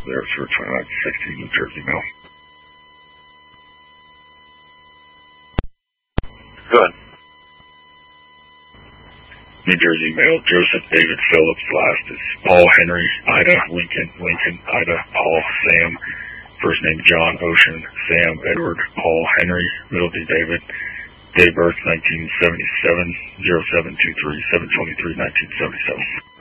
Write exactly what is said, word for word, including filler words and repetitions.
There's for twenty-nine sixteen New Jersey mail. Go ahead. New Jersey mail, Joseph David Phillips. Last is Paul Henry, Ida, Lincoln, Lincoln, Ida, Paul, Sam. First name John, Ocean, Sam, Edward, Paul, Henry. Middle D, David. Date of birth nineteen seventy-seven, oh seven two three, seven twenty-three, nineteen seventy-seven.